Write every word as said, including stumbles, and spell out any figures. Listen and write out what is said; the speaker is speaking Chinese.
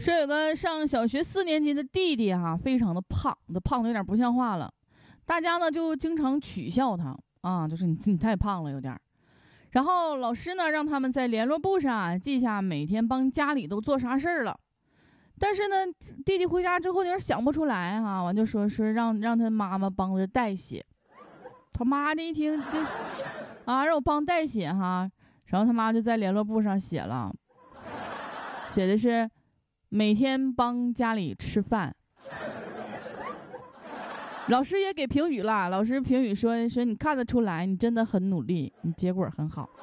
说有个上小学四年级的弟弟哈、啊，非常的胖，都胖的有点不像话了。大家呢就经常取笑他啊，就是你你太胖了有点。然后老师呢让他们在联络簿上、啊、记下每天帮家里都做啥事儿了。但是呢，弟弟回家之后有点想不出来哈、啊，完就说是让让他妈妈帮着代写。他妈这一听，啊，让我帮代写哈，然后他妈就在联络簿上写了，写的是每天帮家里吃饭。老师也给评语了，老师评语说说你看得出来，你真的很努力，你结果很好。